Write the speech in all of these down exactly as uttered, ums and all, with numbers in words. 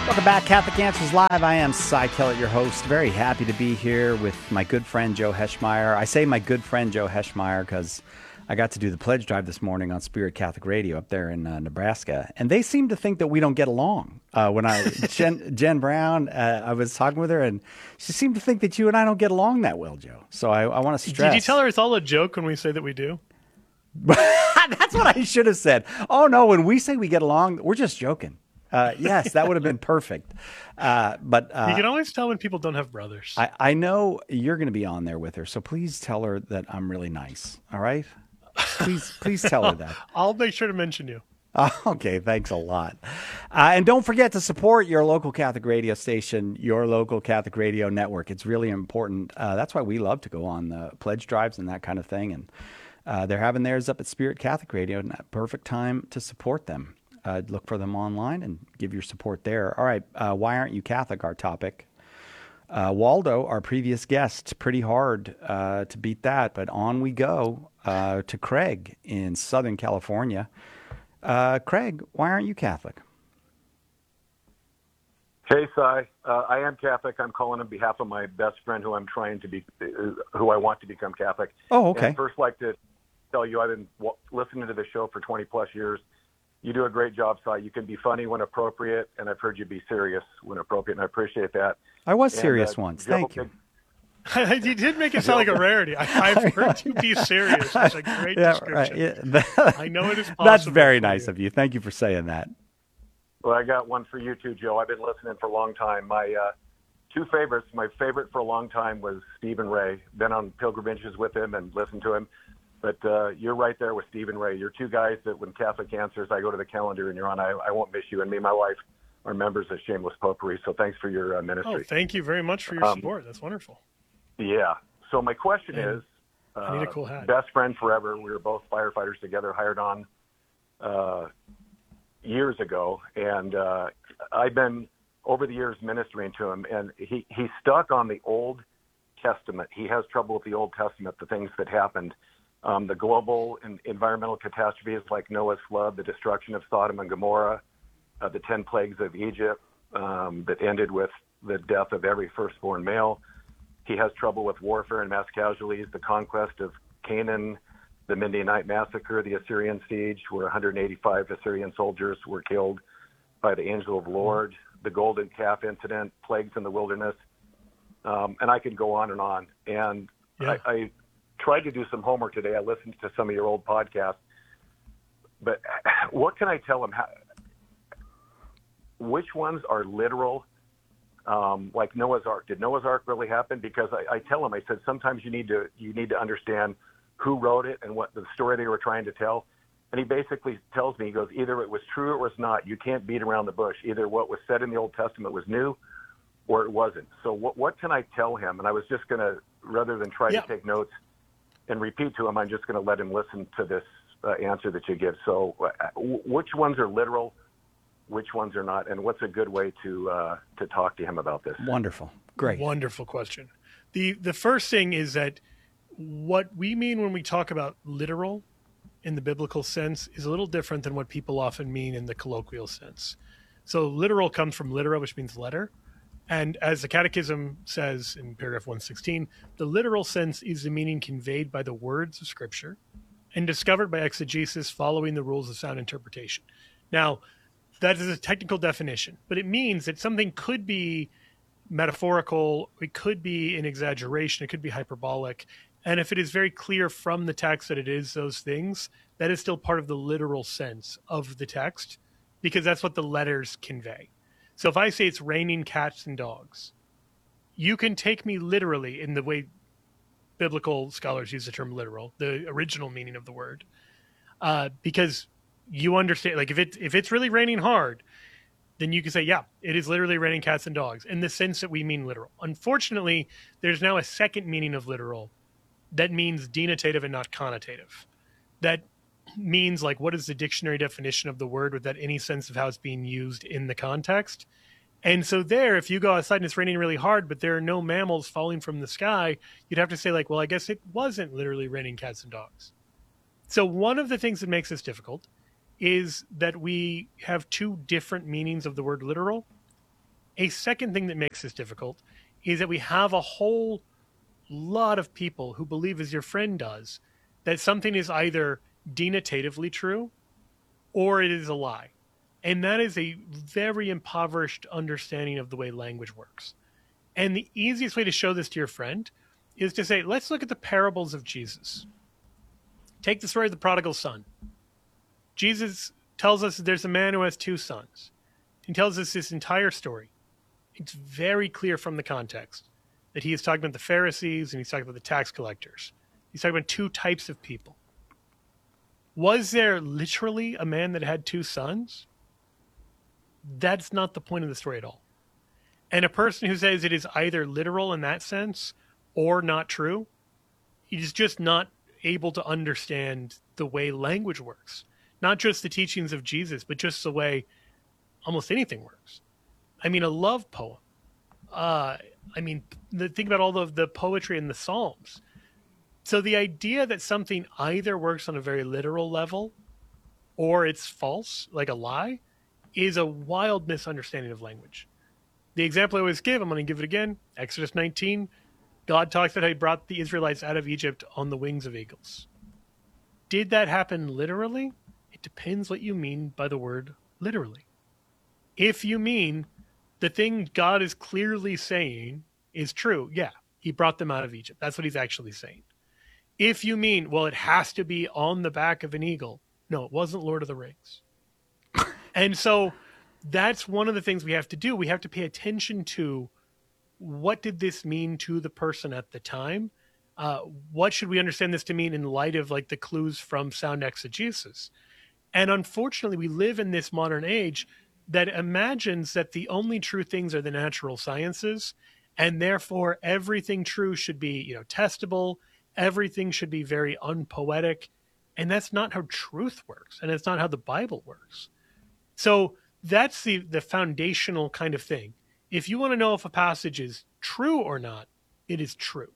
Welcome back, Catholic Answers Live. I am Cy Kellett, your host. Very happy to be here with my good friend Joe Heschmeyer. I say my good friend Joe Heschmeyer because I got to do the pledge drive this morning on Spirit Catholic Radio up there in uh, Nebraska, and they seem to think that we don't get along. Uh, when I Jen, Jen Brown, uh, I was talking with her, and she seemed to think that you and I don't get along that well, Joe. So I, I want to stress. Did you tell her it's all a joke when we say that we do? That's what I should have said. Oh no, when we say we get along, we're just joking. Uh, yes, that would have been perfect. Uh, but uh, you can always tell when people don't have brothers. I, I know you're going to be on there with her, so please tell her that I'm really nice. All right? Please, please tell her that. I'll make sure to mention you. Uh, okay, thanks a lot. Uh, and don't forget to support your local Catholic radio station, your local Catholic radio network. It's really important. Uh, that's why we love to go on the pledge drives and that kind of thing. And uh, they're having theirs up at Spirit Catholic Radio, and that perfect time to support them. Uh, look for them online and give your support there. All right, uh, why aren't you Catholic? Our topic. Uh, Waldo, our previous guest, pretty hard uh, to beat that, but on we go uh, to Craig in Southern California. Uh, Craig, why aren't you Catholic? Hey, Cy. Uh, I am Catholic. I'm calling on behalf of my best friend who I'm trying to be, uh, who I want to become Catholic. Oh, okay. And I'd first like to tell you I've been w- listening to the show for twenty plus years. You do a great job, Cy. You can be funny when appropriate, and I've heard you be serious when appropriate, and I appreciate that. I was and, serious uh, once. Joe, Thank you. You did make it sound like a rarity. I, I've heard you be serious. That's a great yeah, description. Right. Yeah. I know it is possible. That's very nice you. of you. Thank you for saying that. Well, I got one for you too, Joe. I've been listening for a long time. My uh, two favorites, my favorite for a long time was Stephen Ray. Been on pilgrimages with him and listened to him. But uh, you're right there with Stephen Ray. You're two guys that when Catholic Answers, I go to the calendar and you're on, I, I won't miss you. And me and my wife are members of Shameless Potpourri. So thanks for your uh, ministry. Oh, thank you very much for your Um, support. That's wonderful. Yeah. So my question And is, I need a uh, cool hat. best friend forever. We were both firefighters together, hired on uh, years ago. And uh, I've been, over the years, ministering to him. And he, he's stuck on the Old Testament. He has trouble with the Old Testament, the things that happened. Um, the global and environmental catastrophes like Noah's flood, the destruction of Sodom and Gomorrah, uh, the ten plagues of Egypt um, that ended with the death of every firstborn male. He has trouble with warfare and mass casualties, the conquest of Canaan, the Midianite massacre, the Assyrian siege, where one hundred eighty-five Assyrian soldiers were killed by the angel of the Lord, the golden calf incident, plagues in the wilderness, um, and I could go on and on. And Yeah. I, I tried to do some homework today. I listened to some of your old podcasts, but what can I tell him? How, which ones are literal? Um, like Noah's Ark. Did Noah's Ark really happen? Because I, I tell him, I said, sometimes you need to you need to understand who wrote it and what the story they were trying to tell. And he basically tells me, he goes, either it was true or it was not. You can't beat around the bush. Either what was said in the Old Testament was new or it wasn't. So what what can I tell him? And I was just going to, rather than try Yeah. to take notes and repeat to him, I'm just going to let him listen to this uh, answer that you give. So uh, w- which ones are literal? Which ones are not, and what's a good way to uh, to talk to him about this? Wonderful. Great. Wonderful question. The the first thing is that what we mean when we talk about literal in the biblical sense is a little different than what people often mean in the colloquial sense. So literal comes from litera, which means letter. And as the Catechism says in paragraph one sixteen, the literal sense is the meaning conveyed by the words of Scripture and discovered by exegesis following the rules of sound interpretation. Now, that is a technical definition, but it means that something could be metaphorical, it could be an exaggeration, it could be hyperbolic. And if it is very clear from the text that it is those things, that is still part of the literal sense of the text, because that's what the letters convey. So if I say it's raining cats and dogs, you can take me literally in the way biblical scholars use the term literal, the original meaning of the word, uh, because you understand, like if it if it's really raining hard, then you can say, yeah, it is literally raining cats and dogs in the sense that we mean literal. Unfortunately, there's now a second meaning of literal that means denotative and not connotative. That means, like, what is the dictionary definition of the word without any sense of how it's being used in the context? And so there, if you go outside and it's raining really hard, but there are no mammals falling from the sky, you'd have to say, like, well, I guess it wasn't literally raining cats and dogs. So one of the things that makes this difficult is that we have two different meanings of the word literal. A second thing that makes this difficult is that we have a whole lot of people who believe, as your friend does, that something is either denotatively true or it is a lie. And that is a very impoverished understanding of the way language works. And the easiest way to show this to your friend is to say, let's look at the parables of Jesus. Take the story of the prodigal son. Jesus tells us that there's a man who has two sons. He tells us this entire story. It's very clear from the context that he is talking about the Pharisees and he's talking about the tax collectors. He's talking about two types of people. Was there literally a man that had two sons? That's not the point of the story at all. And a person who says it is either literal in that sense or not true, is just not able to understand the way language works. Not just the teachings of Jesus, but just the way almost anything works. I mean, a love poem. Uh, I mean, the, think about all of the poetry in the Psalms. So the idea that something either works on a very literal level or it's false, like a lie, is a wild misunderstanding of language. The example I always give, I'm going to give it again, Exodus nineteen, God talks about how he brought the Israelites out of Egypt on the wings of eagles. Did that happen literally? It depends what you mean by the word literally. If you mean the thing God is clearly saying is true, yeah, he brought them out of Egypt. That's what he's actually saying. If you mean, well, it has to be on the back of an eagle, no, it wasn't Lord of the Rings. And so that's one of the things we have to do. We have to pay attention to what did this mean to the person at the time? Uh, what should we understand this to mean in light of like the clues from sound exegesis? And unfortunately, we live in this modern age that imagines that the only true things are the natural sciences, and therefore everything true should be, you know, testable. Everything should be very unpoetic. And that's not how truth works. And it's not how the Bible works. So that's the, the foundational kind of thing. If you want to know if a passage is true or not, it is true.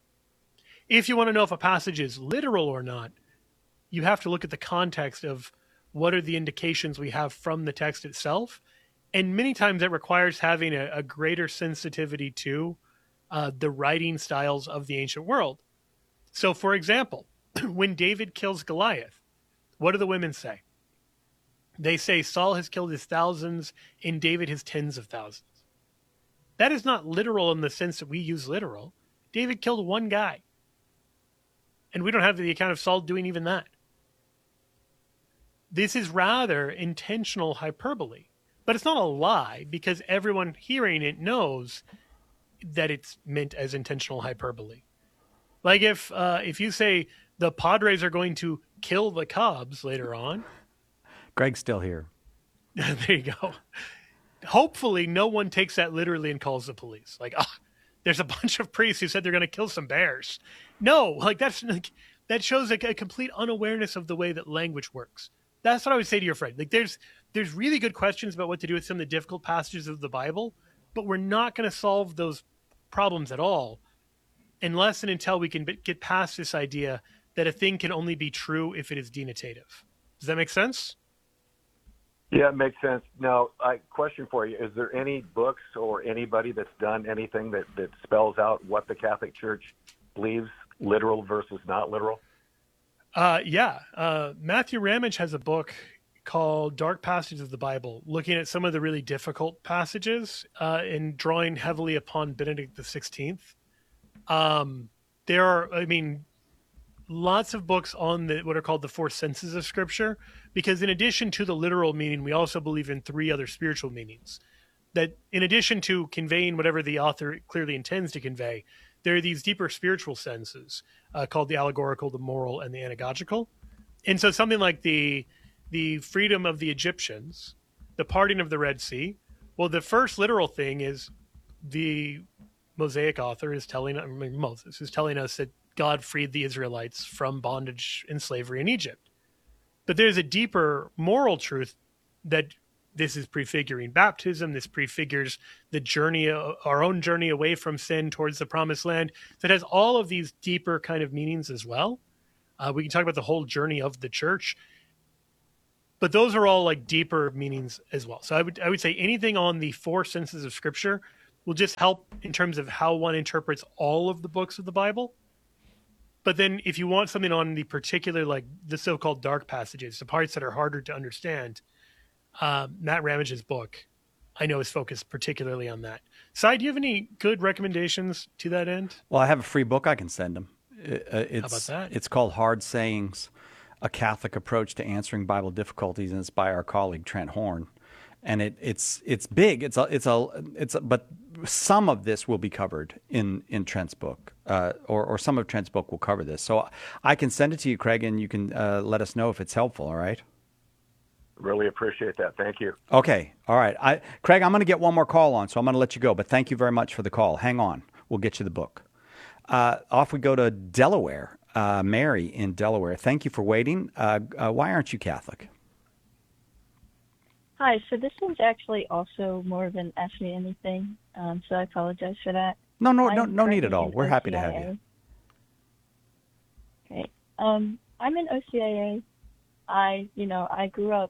If you want to know if a passage is literal or not, you have to look at the context of what are the indications we have from the text itself. And many times that requires having a, a greater sensitivity to uh, the writing styles of the ancient world. So, for example, when David kills Goliath, what do the women say? They say Saul has killed his thousands and David his tens of thousands. That is not literal in the sense that we use literal. David killed one guy. And we don't have the account of Saul doing even that. This is rather intentional hyperbole. But it's not a lie because everyone hearing it knows that it's meant as intentional hyperbole. Like if uh, if you say the Padres are going to kill the Cubs later on. Greg's still here. There you go. Hopefully no one takes that literally and calls the police. Like, oh, there's a bunch of priests who said they're going to kill some bears. No, like that's like, that shows like a complete unawareness of the way that language works. That's what I would say to your friend. Like there's there's really good questions about what to do with some of the difficult passages of the Bible, but we're not going to solve those problems at all unless and until we can get past this idea that a thing can only be true if it is denotative. Does that make sense? Yeah, it makes sense. Now, I question for you, is there any books or anybody that's done anything that, that spells out what the Catholic Church believes, literal versus not literal? Uh, yeah. Uh, Matthew Ramage has a book called Dark Passages of the Bible, looking at some of the really difficult passages uh, and drawing heavily upon Benedict the sixteenth. Um, there are, I mean, lots of books on the what are called the four senses of Scripture, because in addition to the literal meaning, we also believe in three other spiritual meanings. That in addition to conveying whatever the author clearly intends to convey, there are these deeper spiritual senses uh, called the allegorical, the moral, and the anagogical. And so something like the the freedom of the Egyptians, the parting of the Red Sea, well, the first literal thing is the Mosaic author is telling, I mean, Moses is telling us that God freed the Israelites from bondage and slavery in Egypt. But there's a deeper moral truth that this is prefiguring baptism. This prefigures the journey, our own journey away from sin towards the promised land. That has all of these deeper kind of meanings as well. Uh, we can talk about the whole journey of the church. but those are all like deeper meanings as well. So I would I would say anything on the four senses of Scripture will just help in terms of how one interprets all of the books of the Bible. But then if you want something on the particular, like the so-called dark passages, the parts that are harder to understand, uh, Matt Ramage's book, I know, is focused particularly on that. Cy, do you have any good recommendations to that end? Well, I have a free book I can send them. It's, How about that? It's called Hard Sayings, A Catholic Approach to Answering Bible Difficulties, and it's by our colleague Trent Horn. And it, it's it's big. It's a it's a it's a, but some of this will be covered in in Trent's book, uh, or or some of Trent's book will cover this. So I can send it to you, Craig, and you can uh, let us know if it's helpful. All right. Really appreciate that. Thank you. Okay. All right. I Craig, I'm going to get one more call on, so I'm going to let you go. But thank you very much for the call. Hang on. We'll get you the book. Uh, off we go to Delaware. Uh, Mary in Delaware. Thank you for waiting. Uh, uh, why aren't you Catholic? Hi, so this one's actually also more of an Ask Me Anything, um, so I apologize for that. No, no, no, I'm no need at currently all. in We're happy to have O C I A. you. Okay. Um, I'm in O C I A. I, you know, I grew up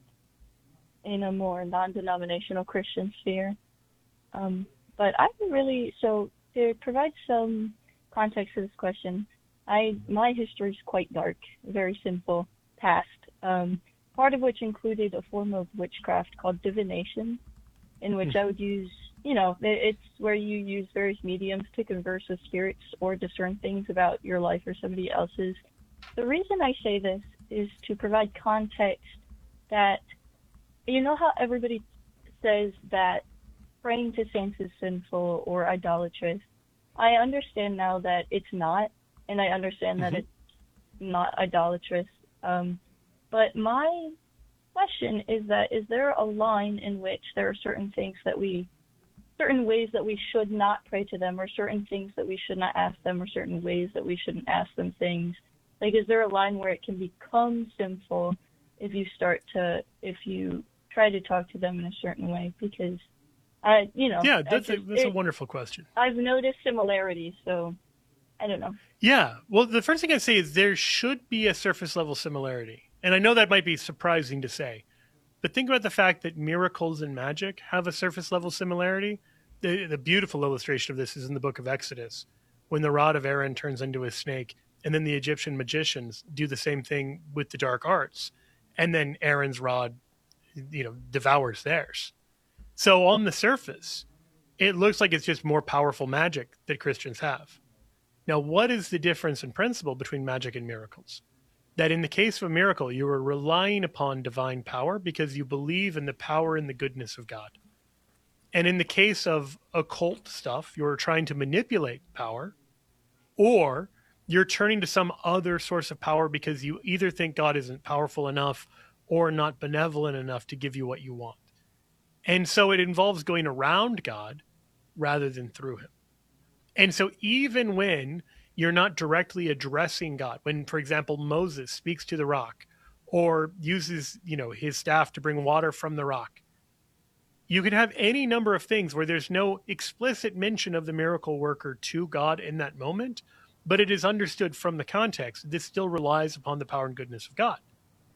in a more non-denominational Christian sphere. Um, but I really, so to provide some context to this question, I, my history is quite dark, very simple, past. Um, part of which included a form of witchcraft called divination, in which I would use, you know, it's where you use various mediums to converse with spirits or discern things about your life or somebody else's. The reason I say this is to provide context that, you know how everybody says that praying to saints is sinful or idolatrous? I understand now that it's not, and I understand mm-hmm. that it's not idolatrous. Um, But my question is that, is there a line in which there are certain things that we, certain ways that we should not pray to them, or certain things that we should not ask them, or certain ways that we shouldn't ask them things? Like, is there a line where it can become sinful if you start to, if you try to talk to them in a certain way? Because, I, you know. Yeah, that's, just, a, that's it, a wonderful question. I've noticed similarities, so I don't know. Yeah, well, the first thing I'd say is there should be a surface level similarity. And I know that might be surprising to say, but think about the fact that miracles and magic have a surface level similarity. The, the beautiful illustration of this is in the book of Exodus, when the rod of Aaron turns into a snake, and then the Egyptian magicians do the same thing with the dark arts, and then Aaron's rod, you know, devours theirs. So on the surface, it looks like it's just more powerful magic that Christians have. Now, what is the difference in principle between magic and miracles? That in the case of a miracle, you are relying upon divine power because you believe in the power and the goodness of God. And in the case of occult stuff, you're trying to manipulate power, or you're turning to some other source of power because you either think God isn't powerful enough or not benevolent enough to give you what you want. And so it involves going around God rather than through him. And so even when you're not directly addressing God, when, for example, Moses speaks to the rock or uses, you know, his staff to bring water from the rock, you can have any number of things where there's no explicit mention of the miracle worker to God in that moment, but it is understood from the context. This still relies upon the power and goodness of God,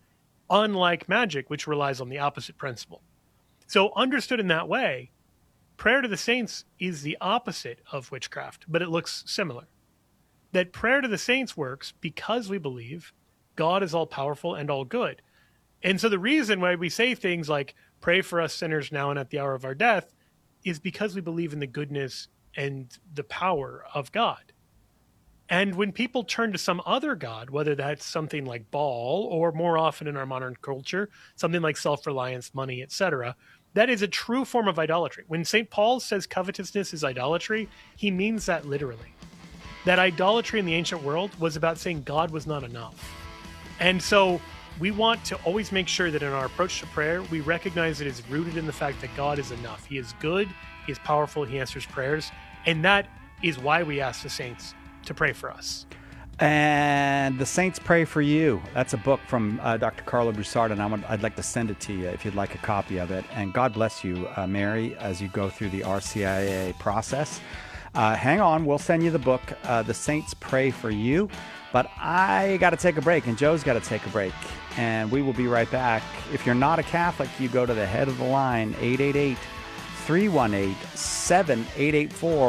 unlike magic, which relies on the opposite principle. So understood in that way, prayer to the saints is the opposite of witchcraft, but it looks similar. That prayer to the saints works because we believe God is all powerful and all good. And so the reason why we say things like, pray for us sinners now and at the hour of our death, is because we believe in the goodness and the power of God. And when people turn to some other God, whether that's something like Baal, or more often in our modern culture, something like self-reliance, money, et cetera, that is a true form of idolatry. When Saint Paul says covetousness is idolatry, he means that literally. That idolatry in the ancient world was about saying God was not enough. And so we want to always make sure that in our approach to prayer, we recognize it is rooted in the fact that God is enough. He is good, he is powerful, he answers prayers, and that is why we ask the saints to pray for us. And The Saints Pray for You. That's a book from uh, Doctor Carlo Broussard, and I'm, I'd like to send it to you if you'd like a copy of it. And God bless you, uh, Mary, as you go through the R C I A process. Uh, hang on, we'll send you the book, uh, The Saints Pray for You. But I got to take a break, and Joe's got to take a break. and we will be right back. If you're not a Catholic, you go to the head of the line, eight eight eight, three one eight, seven eight eight four.